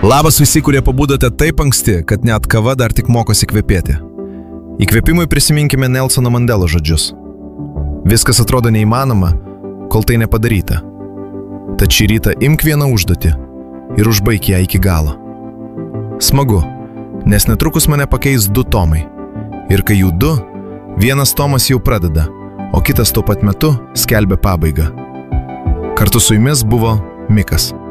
Labas visi, kurie pabudote taip anksti, kad net kava dar tik mokosi kvepėti. Įkvėpimui prisiminkime Nelsono Mandelo žodžius. Viskas atrodo neįmanoma, kol tai nepadaryta. Tad šį rytą imk vieną užduotį ir užbaik ją iki galo. Smagu, nes netrukus mane pakeis 2 tomai. Ir kai jų 2, vienas tomas jau pradeda, o kitas tuo pat metu skelbia pabaigą. Kartu su jumis buvo Mikas.